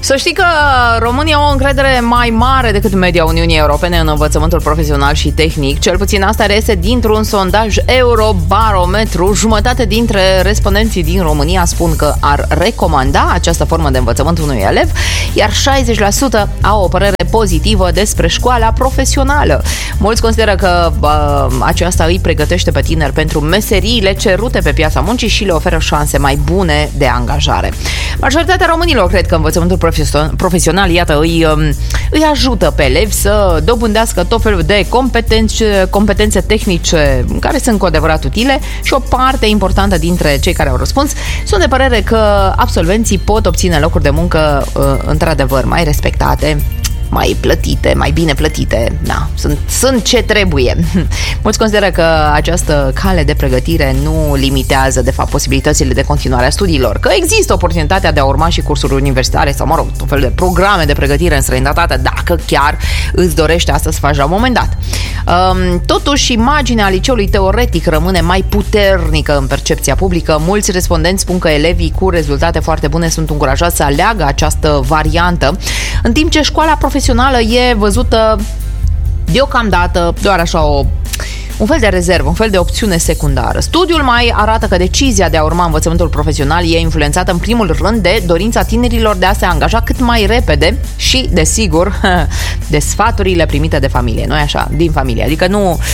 Să știi că România au o încredere mai mare decât media Uniunii Europene în învățământul profesional și tehnic. Cel puțin asta reiese dintr-un sondaj Eurobarometru. Jumătate dintre respondenții din România spun că ar recomanda această formă de învățământ unui elev, iar 60% au o părere pozitivă despre școala profesională. Mulți consideră că aceasta îi pregătește pe tineri pentru meseriile cerute pe piața muncii și le oferă șanse mai bune de angajare. Majoritatea românilor cred că învățământul profesional, iată, îi ajută pe elevi să dobândească tot felul de competențe tehnice care sunt cu adevărat utile și o parte importantă dintre cei care au răspuns sunt de părere că absolvenții pot obține locuri de muncă într-adevăr mai respectate, mai plătite, mai bine plătite. Da, sunt ce trebuie. Mulți consideră că această cale de pregătire nu limitează, de fapt, posibilitățile de continuare a studiilor, că există oportunitatea de a urma și cursuri universitare sau, mă rog, tot fel de programe de pregătire în străinătate, dacă chiar îți dorește asta să faci la un moment dat. Totuși, imaginea liceului teoretic rămâne mai puternică în percepția publică. Mulți respondenți spun că elevii cu rezultate foarte bune sunt încurajați să aleagă această variantă, în timp ce școala profesională e văzută deocamdată doar așa un fel de rezervă, un fel de opțiune secundară. Studiul mai arată că decizia de a urma învățământul profesional e influențată în primul rând de dorința tinerilor de a se angaja cât mai repede și, desigur, de sfaturile primite de familie. Nu e așa? Din familie. Adică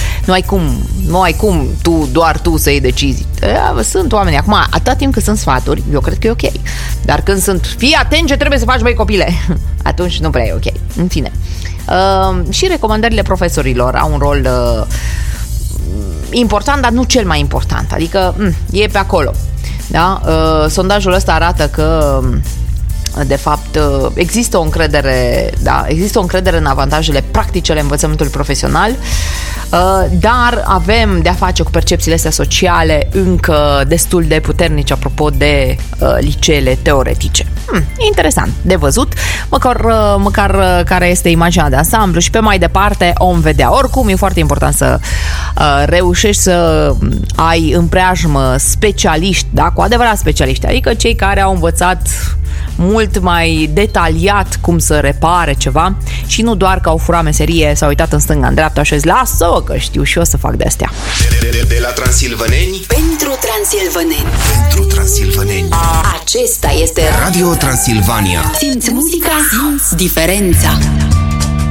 nu ai cum doar tu să iei decizii. Sunt oameni. Acum, atât timp cât sunt sfaturi, eu cred că e ok. Dar când sunt, fii atent ce trebuie să faci, băi copile, atunci nu prea e ok. În fine. Și recomandările profesorilor au un rol important, dar nu cel mai important. Adică e pe acolo. Da? Sondajul ăsta arată că de fapt există o încredere, da? Există o încredere în avantajele practice ale învățământului profesional, dar avem de-a face cu percepțiile astea sociale încă destul de puternice apropo de liceele teoretice. Interesant de văzut, măcar care este imaginea de ansamblu și pe mai departe om vedea. Oricum e foarte important să reușești să ai în preajmă specialiști, da? Cu adevărat specialiști, adică cei care au învățat mult mai detaliat cum să repare ceva și nu doar că au furat meserie, s-au uitat în stânga, în dreapta și zis, lasă-o că știu și eu să fac de-astea. De la transilvaneni pentru transilvaneni. Pentru transilvaneni. Acesta este Radio Transilvania. Simți muzica, simți diferența.